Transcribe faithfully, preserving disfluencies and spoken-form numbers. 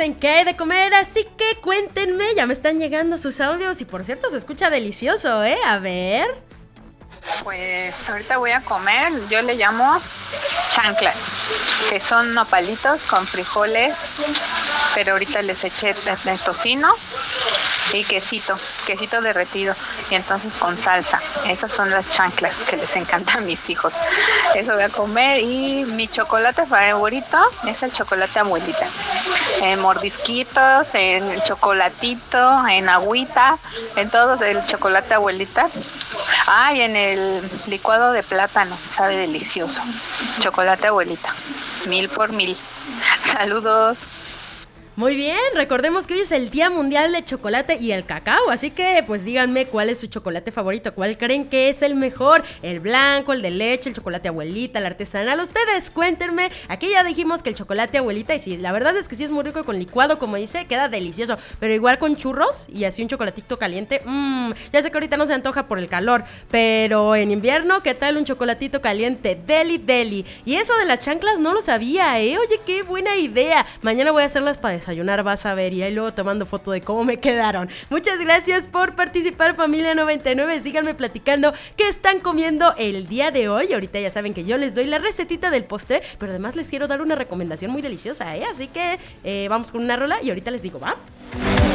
en qué hay de comer, así que cuéntenme, ya me están llegando sus audios y por cierto se escucha delicioso, ¿eh? A ver. Pues ahorita voy a comer, yo le llamo chanclas, que son nopalitos con frijoles, pero ahorita les eché de tocino y quesito, quesito derretido, y entonces con salsa. Esas son las chanclas que les encantan a mis hijos. Eso voy a comer, y mi chocolate favorito es el chocolate abuelita. En mordisquitos, en chocolatito, en agüita, en todos el chocolate abuelita. Ah, y en el licuado de plátano, sabe delicioso. Chocolate abuelita, mil por mil. Saludos. Muy bien, recordemos que hoy es el Día Mundial de Chocolate y el Cacao, así que pues díganme cuál es su chocolate favorito, cuál creen que es el mejor, el blanco, el de leche, el chocolate abuelita, el artesanal. Ustedes cuéntenme, aquí ya dijimos que el chocolate abuelita, y sí, la verdad es que sí es muy rico y con licuado, como dice, queda delicioso, pero igual con churros y así un chocolatito caliente, mmm, ya sé que ahorita no se antoja por el calor, pero en invierno, ¿qué tal un chocolatito caliente? Deli, deli. Y eso de las chanclas no lo sabía, ¿eh? Oye, qué buena idea. Mañana voy a hacerlas para desayunar, vas a ver, y ahí luego tomando foto de cómo me quedaron. Muchas gracias por participar, familia noventa y nueve. Síganme platicando qué están comiendo el día de hoy. Ahorita ya saben que yo les doy la recetita del postre, pero además les quiero dar una recomendación muy deliciosa, ¿eh? Así que eh, vamos con una rola y ahorita les digo, ¿va?